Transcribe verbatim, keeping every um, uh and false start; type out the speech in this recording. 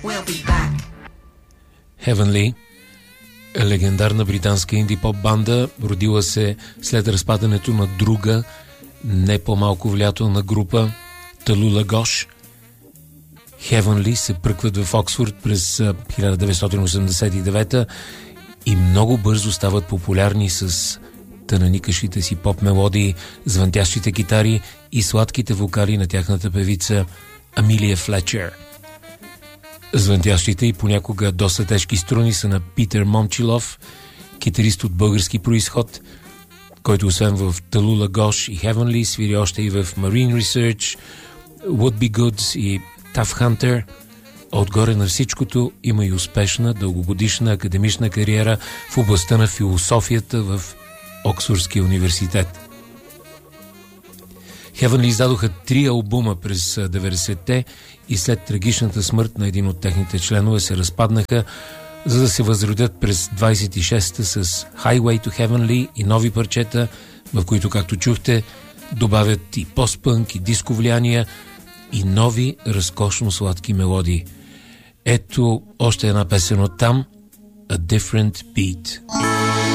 We'll be back. Heavenly е легендарна британска инди-поп банда, родила се след разпадането на друга, не по-малко влиятелна група, Талула Гош. Heavenly се пръкват в Оксфорд през хиляда деветстотин осемдесет и девета и много бързо стават популярни с тънаникащите си поп мелодии, звънтящите китари и сладките вокали на тяхната певица Амилия Флетчер. Звънтящите и понякога доста тежки струни са на Питър Момчилов, китарист от български произход, който освен в Талула Гош и Heavenly свири още и в Marine Research, Would Be Goods и Tough Hunter. Отгоре на всичкото има и успешна дългогодишна академична кариера в областта на философията в Оксфордския университет. Heavenly издадоха три албума през деветдесетте и след трагичната смърт на един от техните членове се разпаднаха, за да се възродят през двадесет и шеста с Highway to Heavenly и нови парчета, в които, както чухте, добавят и постпънк, и диско влияния, и нови разкошно сладки мелодии. Ето още една песен от там, A Different Beat.